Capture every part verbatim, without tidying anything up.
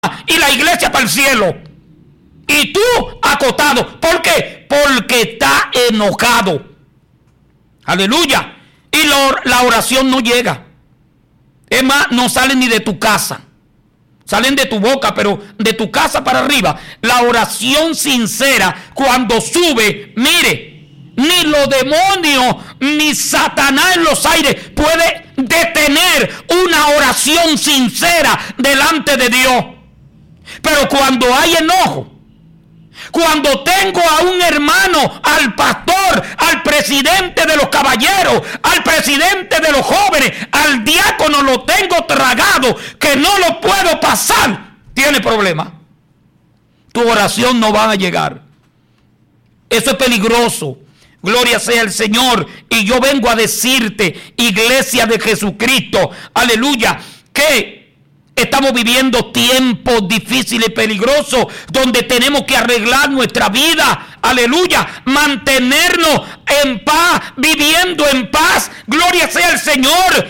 y la iglesia para el cielo. Y tú acotado. ¿Por qué? Porque está enojado. Aleluya. Y lo, la oración no llega. Es más, no salen ni de tu casa. Salen de tu boca, pero de tu casa para arriba. La oración sincera, cuando sube, mire, ni los demonios, ni Satanás en los aires puede detener una oración sincera delante de Dios. Pero cuando hay enojo, cuando tengo a un hermano, al pastor, al presidente de los caballeros, al presidente de los jóvenes, al diácono, lo tengo tragado, que no lo puedo pasar, tiene problema. Tu oración no va a llegar. Eso es peligroso. Gloria sea el Señor. Y yo vengo a decirte, iglesia de Jesucristo, aleluya, que estamos viviendo tiempos difíciles y peligrosos donde tenemos que arreglar nuestra vida, aleluya, mantenernos en paz, viviendo en paz, gloria sea el Señor,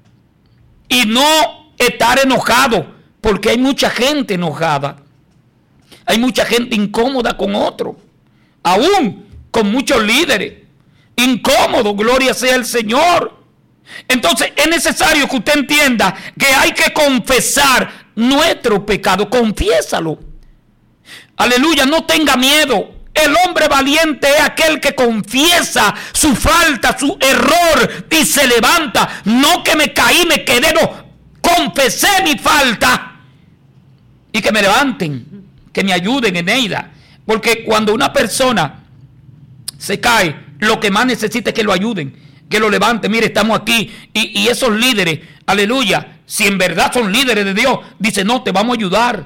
y no estar enojado, porque hay mucha gente enojada, hay mucha gente incómoda con otro, aún con muchos líderes, incómodos, gloria sea el Señor. Entonces es necesario que usted entienda que hay que confesar nuestro pecado. Confiésalo. Aleluya, no tenga miedo. El hombre valiente es aquel que confiesa su falta, su error y se levanta. No que me caí, me quedé, no. Confesé mi falta y que me levanten, que me ayuden en ella. Porque cuando una persona se cae, lo que más necesita es que lo ayuden, que lo levante. Mire, estamos aquí y, y esos líderes, aleluya, si en verdad son líderes de Dios, dice, no, te vamos a ayudar,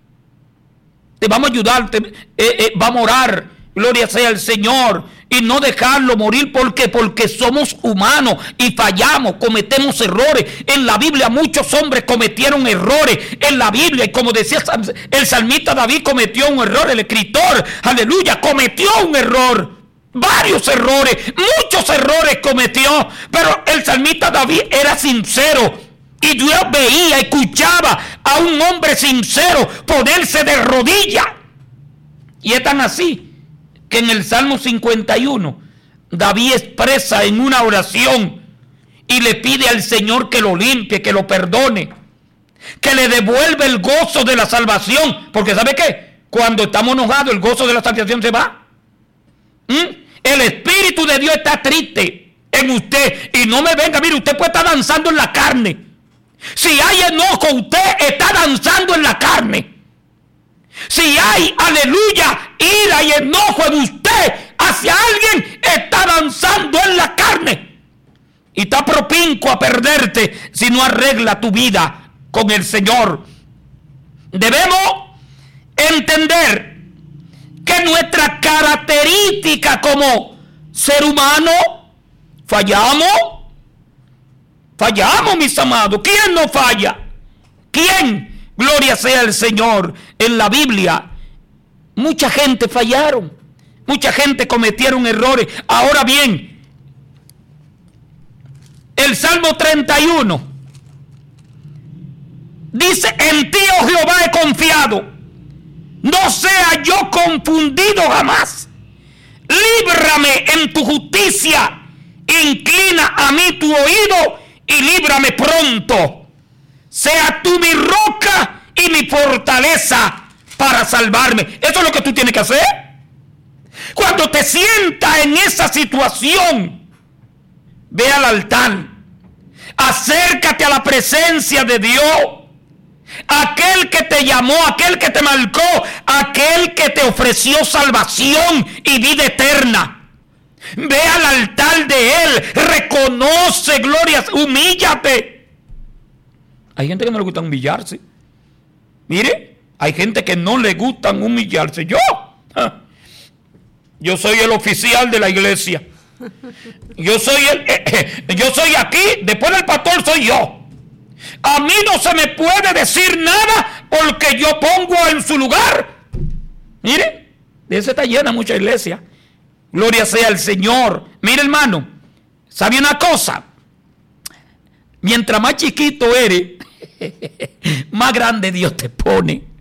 te vamos a ayudar, te, eh, eh, vamos a orar, gloria sea el Señor, y no dejarlo morir. ¿Por qué? Porque somos humanos y fallamos, cometemos errores. En la Biblia muchos hombres cometieron errores en la Biblia, y como decía el salmista David, cometió un error, el escritor, aleluya, cometió un error. Varios errores, muchos errores cometió, pero el salmista David era sincero y Dios veía, escuchaba a un hombre sincero ponerse de rodillas. Y es tan así que en el Salmo cincuenta y uno David expresa en una oración y le pide al Señor que lo limpie, que lo perdone, que le devuelva el gozo de la salvación, porque ¿sabe qué? Cuando estamos enojados el gozo de la salvación se va. ¿Mm? El Espíritu de Dios está triste en usted. Y no me venga, mire, usted puede estar danzando en la carne. Si hay enojo, usted está danzando en la carne. Si hay, aleluya, ira y enojo en usted hacia alguien, está danzando en la carne. Y está propincuo a perderte si no arregla tu vida con el Señor. Debemos entender que nuestra característica como ser humano, fallamos, fallamos, mis amados. ¿Quién no falla? ¿Quién? Gloria sea el Señor. En la Biblia, mucha gente fallaron, mucha gente cometieron errores. Ahora bien, el Salmo treinta y uno dice, en ti, oh Jehová, he confiado. No sea yo confundido jamás. Líbrame en tu justicia. Inclina a mí tu oído y líbrame pronto. Sea tú mi roca y mi fortaleza para salvarme. Eso es lo que tú tienes que hacer. Cuando te sientas en esa situación, ve al altar. Acércate a la presencia de Dios. Aquel que te llamó, aquel que te marcó, aquel que te ofreció salvación y vida eterna. Ve al altar de Él, reconoce, glorias, humíllate. Hay gente que no le gusta humillarse. Mire, hay gente que no le gusta humillarse. Yo, yo soy el oficial de la iglesia. Yo soy el, eh, eh, yo soy aquí, después del pastor soy yo. A mí no se me puede decir nada porque yo pongo en su lugar. Mire, de eso está llena mucha iglesia. Gloria sea al Señor. Mire, hermano, ¿sabe una cosa? Mientras más chiquito eres, más grande Dios te pone.